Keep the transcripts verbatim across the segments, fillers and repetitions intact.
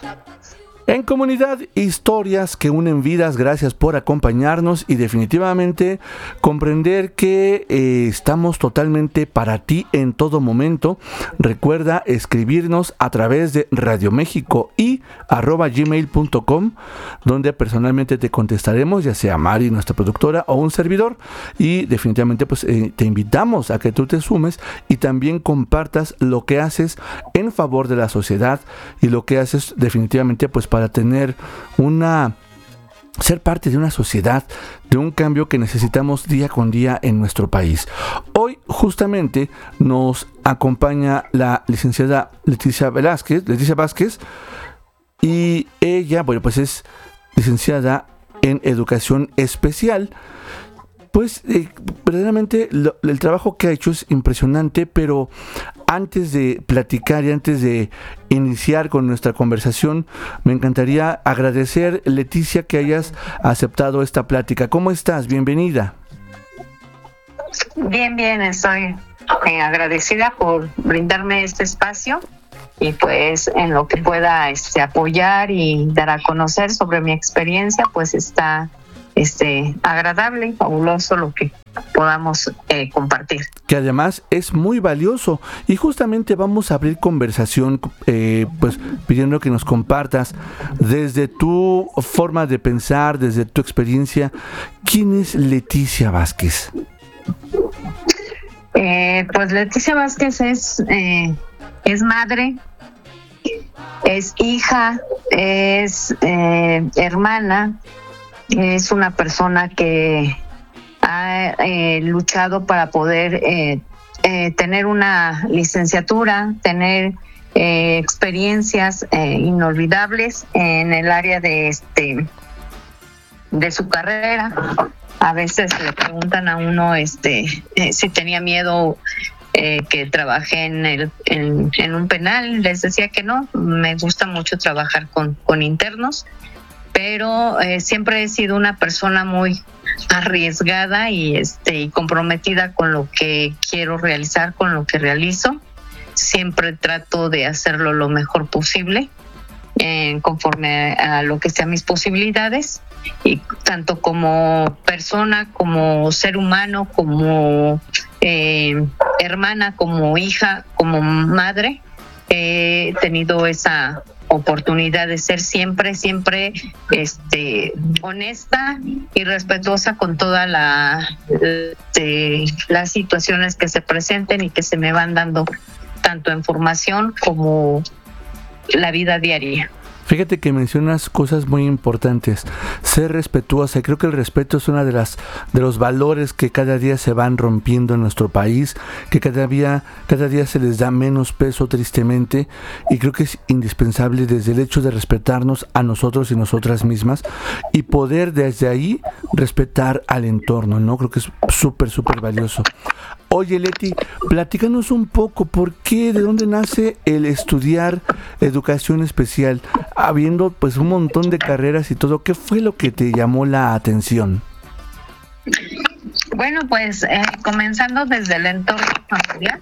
En Comunidad, historias que unen vidas. Gracias por acompañarnos y definitivamente comprender que eh, estamos totalmente para ti en todo momento. Recuerda escribirnos a través de Radio México y arroba gmail punto com, donde personalmente te contestaremos, ya sea Mari, nuestra productora, o un servidor. Y definitivamente pues eh, te invitamos a que tú te sumes y también compartas lo que haces en favor de la sociedad y lo que haces definitivamente pues para tener una, ser parte de una sociedad, de un cambio que necesitamos día con día en nuestro país. Hoy justamente nos acompaña la licenciada Leticia Velázquez, Leticia Vázquez, y ella, bueno, pues es licenciada en Educación Especial. Pues eh, verdaderamente lo, el trabajo que ha hecho es impresionante, pero antes de platicar y antes de iniciar con nuestra conversación, me encantaría agradecer, Leticia, que hayas aceptado esta plática. ¿Cómo estás? Bienvenida. Bien, bien, estoy eh, agradecida por brindarme este espacio y pues en lo que pueda este, apoyar y dar a conocer sobre mi experiencia, pues está este agradable y fabuloso lo que podamos eh, compartir. Que además es muy valioso y justamente vamos a abrir conversación eh, pues pidiendo que nos compartas desde tu forma de pensar, desde tu experiencia. ¿Quién es Leticia Vázquez? Eh, pues Leticia Vázquez es eh, es madre, es hija, es eh, hermana. Es una persona que ha eh, luchado para poder eh, eh, tener una licenciatura, tener eh, experiencias eh, inolvidables en el área de este de su carrera. A veces le preguntan a uno este eh, si tenía miedo eh, que trabajé en el en, en un penal. Les decía que no. Me gusta mucho trabajar con con internos, pero eh, siempre he sido una persona muy arriesgada y este y comprometida con lo que quiero realizar, con lo que realizo. Siempre trato de hacerlo lo mejor posible, eh, conforme a lo que sean mis posibilidades, y tanto como persona, como ser humano, como eh, hermana, como hija, como madre, he tenido esa oportunidad de ser siempre, siempre este, honesta y respetuosa con todas la, este, las situaciones que se presenten y que se me van dando, tanto en formación como la vida diaria. Fíjate que mencionas cosas muy importantes. Ser respetuosa. Creo que el respeto es una de las de los valores que cada día se van rompiendo en nuestro país, que cada día cada día se les da menos peso, tristemente, y creo que es indispensable desde el hecho de respetarnos a nosotros y nosotras mismas y poder desde ahí respetar al entorno, ¿no? Creo que es súper súper valioso. Oye, Leti, platícanos un poco por qué, de dónde nace el estudiar educación especial, habiendo pues un montón de carreras y todo. ¿Qué fue lo que te llamó la atención? Bueno, pues eh, comenzando desde el entorno familiar,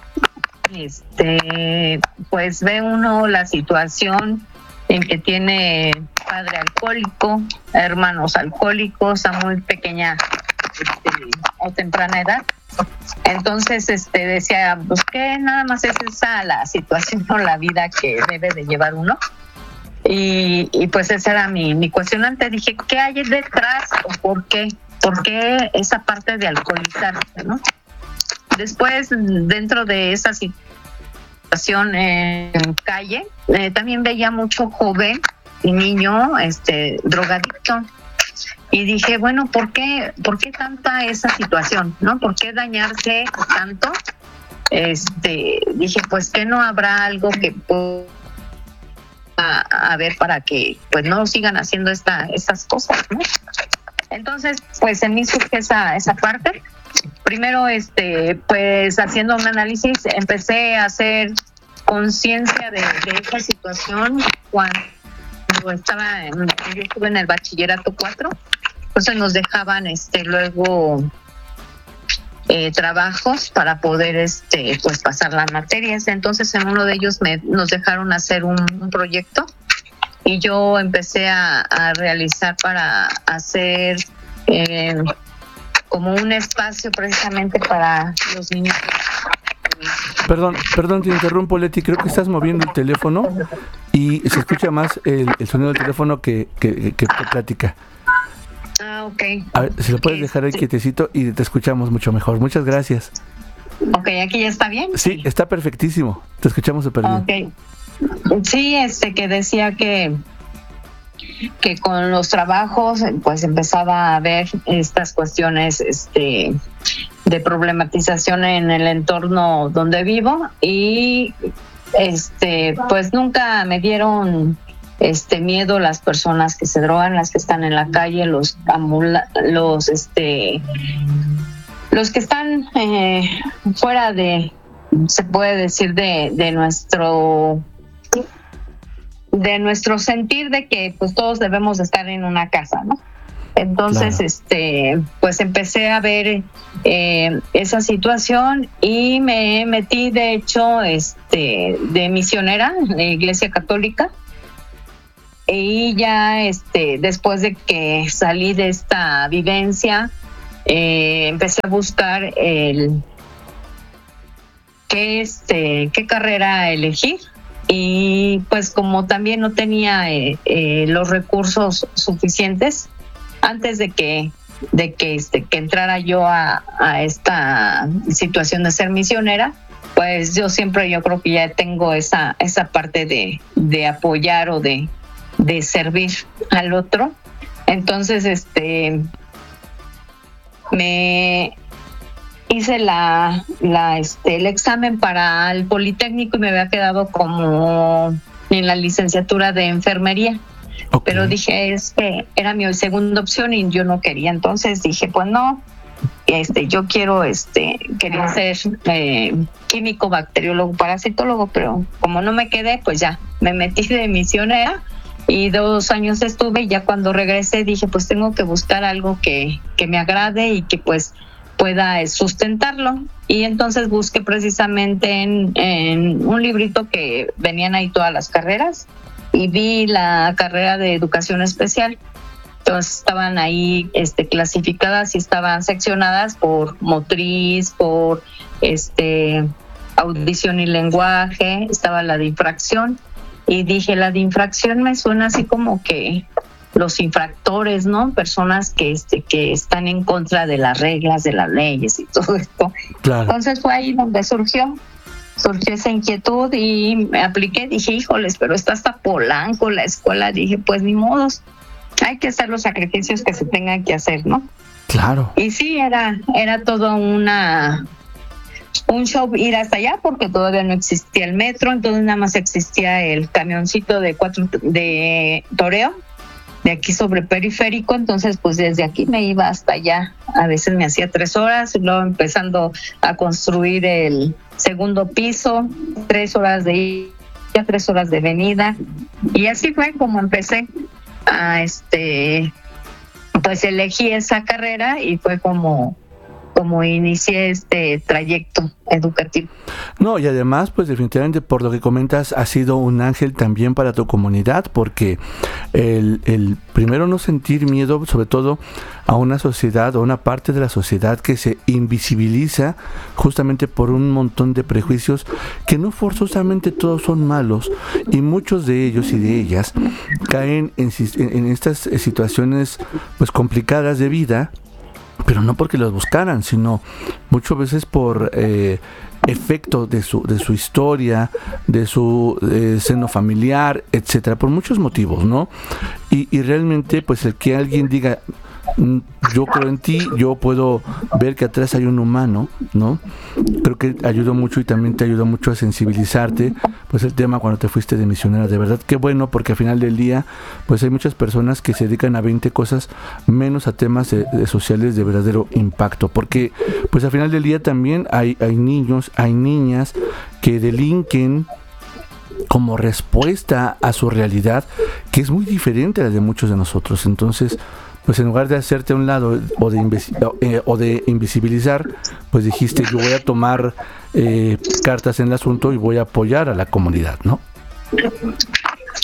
este, pues ve uno la situación en que tiene padre alcohólico, hermanos alcohólicos a muy pequeña este, o temprana edad. Entonces este decía, pues que nada más es esa la situación o la vida que debe de llevar uno. Y, y pues esa era mi, mi cuestionante. Dije, ¿qué hay detrás o por qué? ¿Por qué esa parte de alcoholizarse, no? Después, dentro de esa situación en calle, eh, también veía mucho joven y niño este drogadicto. Y dije, bueno, ¿por qué, por qué tanta esa situación, no? ¿Por qué dañarse tanto? Este, dije, pues que no habrá algo que pueda a, a ver para que pues no sigan haciendo esta, estas cosas, ¿no? Entonces, pues en mí surge esa, esa parte. Primero, este, pues haciendo un análisis, empecé a hacer conciencia de, de esa situación cuando estaba en, yo estuve en el bachillerato cuatro. Entonces nos dejaban este luego eh, trabajos para poder este pues pasar las materias. Entonces en uno de ellos me, nos dejaron hacer un, un proyecto y yo empecé a, a realizar para hacer eh, como un espacio precisamente para los niños. Perdón, perdón, te interrumpo, Leti, creo que estás moviendo el teléfono y se escucha más el, el sonido del teléfono que, que, que, que plática. Ah, ok. A ver, si lo puedes dejar ahí quietecito y te escuchamos mucho mejor. Muchas gracias. Ok, ¿aquí ya está bien? Sí, está perfectísimo. Te escuchamos súper bien. Ok. Sí, este, que decía que que con los trabajos pues empezaba a ver estas cuestiones este de problematización en el entorno donde vivo y este pues nunca me dieron este miedo las personas que se drogan, las que están en la calle, los amula, los este los que están eh, fuera de, se puede decir, de, de nuestro de nuestro sentir de que pues todos debemos estar en una casa, ¿no? Entonces, claro. este, pues empecé a ver eh, esa situación y me metí, de hecho, este, de misionera en la Iglesia Católica. Y ya, este, después de que salí de esta vivencia, eh, empecé a buscar el qué, este, qué carrera elegir. Y pues como también no tenía eh, eh, los recursos suficientes antes de que de que este que entrara yo a, a esta situación de ser misionera, pues yo siempre yo creo que ya tengo esa esa parte de, de apoyar o de, de servir al otro. Entonces este me hice la, la este, el examen para el Politécnico y me había quedado como en la licenciatura de enfermería. Okay. Pero dije, es que era mi segunda opción y yo no quería. Entonces dije, pues no, este, yo quiero, este, quería ser eh, químico, bacteriólogo, parasitólogo, pero como no me quedé, pues ya me metí de misionera y dos años estuve y ya cuando regresé dije, pues tengo que buscar algo que, que me agrade y que pues pueda sustentarlo. Y entonces busqué precisamente en, en un librito que venían ahí todas las carreras y vi la carrera de educación especial. Entonces estaban ahí este, clasificadas y estaban seccionadas por motriz, por este audición y lenguaje, estaba la de infracción. Y dije, la de infracción me suena así como que los infractores, ¿no? Personas que este que están en contra de las reglas, de las leyes y todo esto. Claro. Entonces fue ahí donde surgió, surgió esa inquietud y me apliqué. Dije, híjoles, pero está hasta Polanco la escuela. Dije, pues ni modos, hay que hacer los sacrificios que se tengan que hacer, ¿no? Claro. Y sí, era, era todo una un show ir hasta allá porque todavía no existía el metro, entonces nada más existía el camioncito de cuatro de toreo de aquí sobre Periférico, entonces pues desde aquí me iba hasta allá, a veces me hacía tres horas, y luego empezando a construir el segundo piso, tres horas de ida, tres horas de venida, y así fue como empecé a este, pues elegí esa carrera y fue como como inicié este trayecto educativo. No, y además, pues definitivamente por lo que comentas, has sido un ángel también para tu comunidad, porque el, el primero no sentir miedo, sobre todo a una sociedad o una parte de la sociedad que se invisibiliza justamente por un montón de prejuicios que no forzosamente todos son malos, y muchos de ellos y de ellas caen en, en estas situaciones pues complicadas de vida, pero no porque los buscaran, sino muchas veces por eh, efecto de su de su historia, de su eh, seno familiar, etcétera, por muchos motivos, ¿no? Y, y realmente, pues el que alguien diga, yo creo en ti, yo puedo ver que atrás hay un humano, ¿no? Creo que ayudó mucho y también te ayudó mucho a sensibilizarte, pues el tema cuando te fuiste de misionera, de verdad, qué bueno, porque al final del día, pues hay muchas personas que se dedican a veinte cosas menos a temas de, de sociales de verdadero impacto, porque pues al final del día también hay, hay niños, hay niñas que delinquen como respuesta a su realidad, que es muy diferente a la de muchos de nosotros. Entonces, pues en lugar de hacerte a un lado o de, invis- eh, o de invisibilizar, pues dijiste, yo voy a tomar eh, cartas en el asunto y voy a apoyar a la comunidad, ¿no?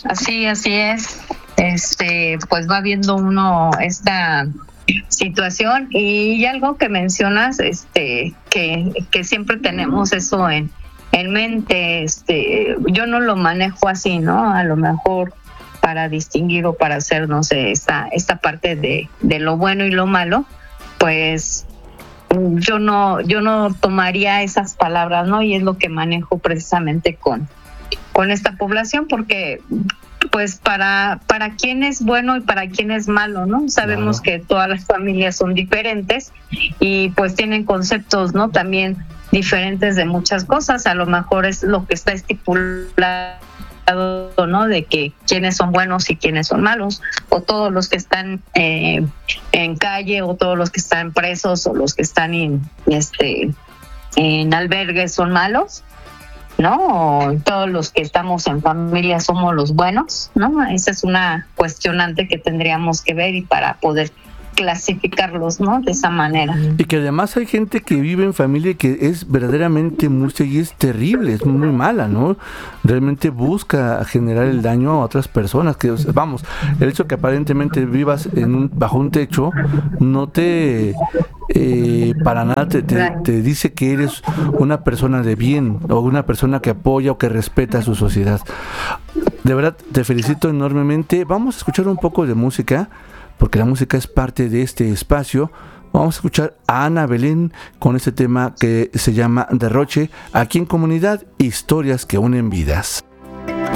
así, así es. Este, pues va viendo uno esta situación y algo que mencionas, este, que, que siempre tenemos eso en, en mente, este, yo no lo manejo así, ¿no? A lo mejor para distinguir o para hacer, no sé, esta, esta parte de, de lo bueno y lo malo, pues yo no, yo no tomaría esas palabras, ¿no? Y es lo que manejo precisamente con, con esta población, porque pues para, para quién es bueno y para quién es malo, ¿no? Sabemos claro. que todas las familias son diferentes y pues tienen conceptos, ¿no? También diferentes de muchas cosas, a lo mejor es lo que está estipulado, ¿no? De que quiénes son buenos y quiénes son malos, o todos los que están eh, en calle, o todos los que están presos, o los que están en, este, en albergues son malos, ¿no? O todos los que estamos en familia somos los buenos, ¿no? Esa es una cuestionante que tendríamos que ver y para poder clasificarlos, ¿no? De esa manera. Y que además hay gente que vive en familia que es verdaderamente muy y es terrible, es muy mala, ¿no? Realmente busca generar el daño a otras personas, que vamos, el hecho que aparentemente vivas en un, bajo un techo no te eh, para nada te, te, te dice que eres una persona de bien o una persona que apoya o que respeta a su sociedad. De verdad te felicito enormemente. Vamos a escuchar un poco de música, porque la música es parte de este espacio. Vamos a escuchar a Ana Belén con este tema que se llama Derroche, aquí en Comunidad, historias que unen vidas.